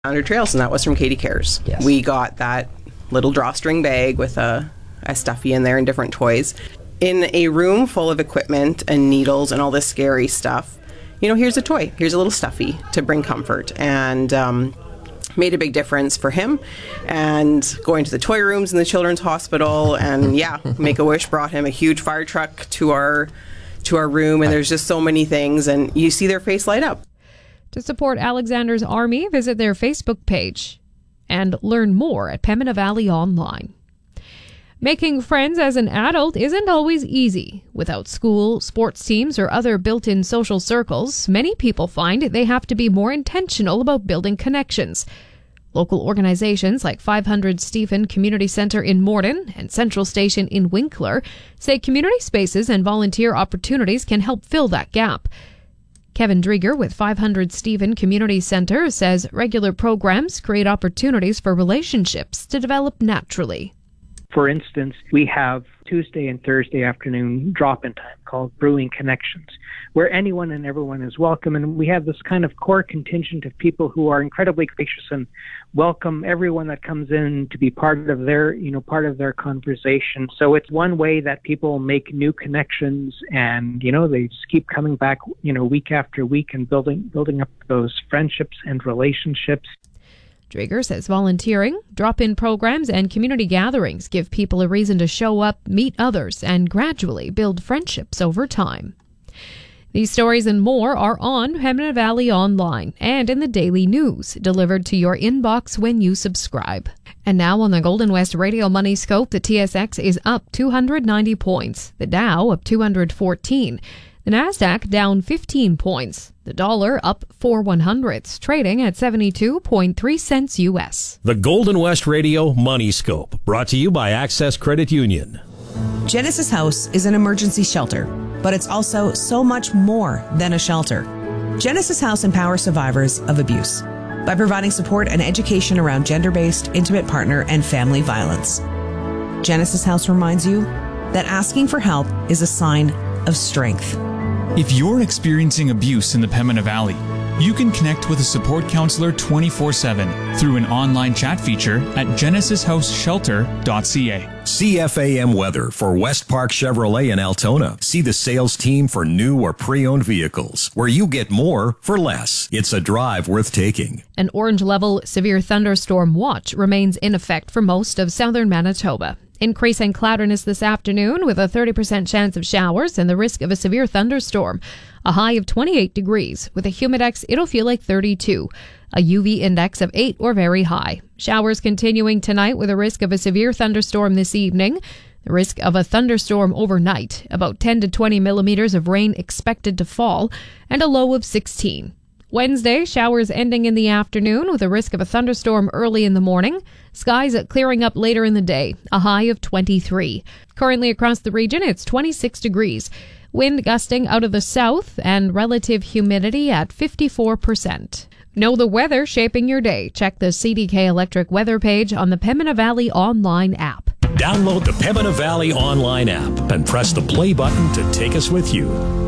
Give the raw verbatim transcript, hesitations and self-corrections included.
Under Trails, and that was from Katie Cares. Yes. We got that little drawstring bag with a, a stuffy in there and different toys. In a room full of equipment and needles and all this scary stuff, you know, here's a toy. Here's a little stuffy to bring comfort. And um, made a big difference for him. And going to the toy rooms in the Children's Hospital, and yeah, Make-A-Wish brought him a huge fire truck to our to our room, and there's just so many things, and you see their face light up. To support Alexander's Army, visit their Facebook page and learn more at Pembina Valley Online. Making friends as an adult isn't always easy. Without school, sports teams, or other built-in social circles, many people find they have to be more intentional about building connections. Local organizations like five hundred Stephen Community Centre in Morden and Central Station in Winkler say community spaces and volunteer opportunities can help fill that gap. Kevin Drieger with five hundred Stephen Community Centre says regular programs create opportunities for relationships to develop naturally. For instance, we have Tuesday and Thursday afternoon drop-in time called Brewing Connections, where anyone and everyone is welcome. And we have this kind of core contingent of people who are incredibly gracious and welcome everyone that comes in to be part of their, you know, part of their conversation. So it's one way that people make new connections, and, you know, they just keep coming back, you know, week after week and building, building up those friendships and relationships. Drieger says volunteering, drop-in programs, and community gatherings give people a reason to show up, meet others, and gradually build friendships over time. These stories and more are on Pembina Valley Online and in the Daily News, delivered to your inbox when you subscribe. And now on the Golden West Radio Money Scope, the T S X is up two hundred ninety points, the Dow up two hundred fourteen, the Nasdaq down fifteen points, the dollar up four one hundredths, trading at seventy-two point three cents U S. The Golden West Radio Money Scope, brought to you by Access Credit Union. Genesis House is an emergency shelter, but it's also so much more than a shelter. Genesis House empowers survivors of abuse by providing support and education around gender-based, intimate partner, and family violence. Genesis House reminds you that asking for help is a sign of strength. If you're experiencing abuse in the Pembina Valley, you can connect with a support counselor twenty-four seven through an online chat feature at genesis house shelter dot c a. C F A M weather for West Park Chevrolet in Altona. See the sales team for new or pre-owned vehicles, where you get more for less. It's a drive worth taking. An orange-level severe thunderstorm watch remains in effect for most of southern Manitoba. Increasing cloudiness this afternoon with a thirty percent chance of showers and the risk of a severe thunderstorm. A high of twenty-eight degrees. With a humidex, it'll feel like thirty-two. A U V index of eight or very high. Showers continuing tonight with a risk of a severe thunderstorm this evening. The risk of a thunderstorm overnight. About ten to twenty millimeters of rain expected to fall. And a low of sixteen. Wednesday, showers ending in the afternoon with a risk of a thunderstorm early in the morning. Skies clearing up later in the day, a high of twenty-three. Currently across the region, it's twenty-six degrees. Wind gusting out of the south and relative humidity at fifty-four percent. Know the weather shaping your day. Check the C D K Electric weather page on the Pembina Valley Online app. Download the Pembina Valley Online app and press the play button to take us with you.